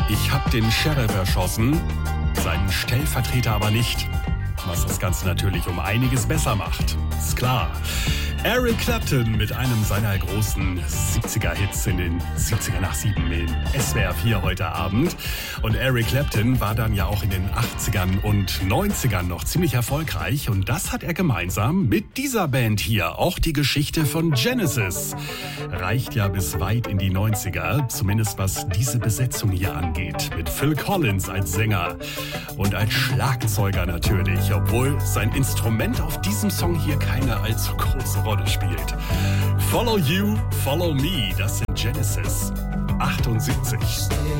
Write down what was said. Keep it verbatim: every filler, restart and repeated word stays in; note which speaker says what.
Speaker 1: Ich hab den Sheriff erschossen, seinen Stellvertreter aber nicht. Was das Ganze natürlich um einiges besser macht. Ist klar. Eric Clapton mit einem seiner großen siebziger-Hits in den siebziger nach sieben in S W R vier heute Abend. Und Eric Clapton war dann ja auch in den achtzigern und neunzigern noch ziemlich erfolgreich. Und das hat er gemeinsam mit dieser Band hier. Auch die Geschichte von Genesis reicht ja bis weit in die neunziger. Zumindest was diese Besetzung hier angeht. Mit Phil Collins als Sänger und als Schlagzeuger natürlich. Obwohl sein Instrument auf diesem Song hier keine allzu große Rolle spielt. Follow You, Follow Me, das sind Genesis achtundsiebzig.